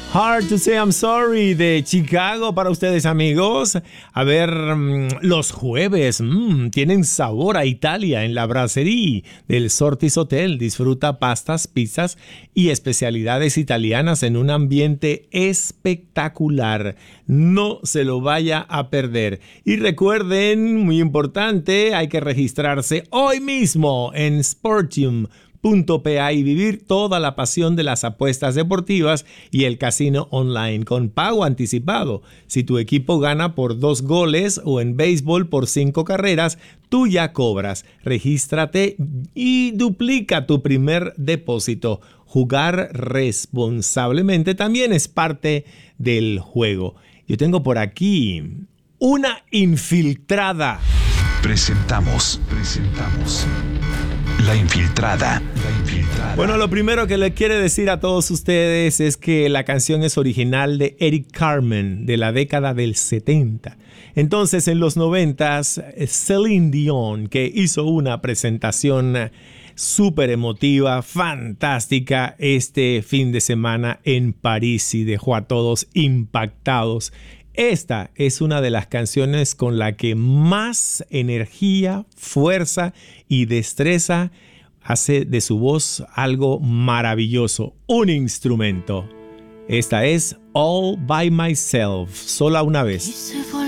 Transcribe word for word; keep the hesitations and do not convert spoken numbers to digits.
Hard to Say I'm Sorry de Chicago para ustedes, amigos. A ver, los jueves mmm, tienen sabor a Italia en la brasserie del Sortis Hotel. Disfruta pastas, pizzas y especialidades italianas en un ambiente espectacular. No se lo vaya a perder. Y recuerden, muy importante, hay que registrarse hoy mismo en Sportium punto p a y vivir toda la pasión de las apuestas deportivas y el casino online con pago anticipado. Si tu equipo gana por dos goles o en béisbol por cinco carreras, tú ya cobras. Regístrate y duplica tu primer depósito. Jugar responsablemente también es parte del juego. Yo tengo por aquí una infiltrada. Presentamos, presentamos La Infiltrada. La Infiltrada. Bueno, lo primero que le quiero decir a todos ustedes es que la canción es original de Eric Carmen de la década del setenta. Entonces, en los noventas, Celine Dion, que hizo una presentación súper emotiva, fantástica este fin de semana en París y dejó a todos impactados. Esta es una de las canciones con la que más energía, fuerza y destreza hace de su voz algo maravilloso, un instrumento. Esta es All by Myself, sola una vez.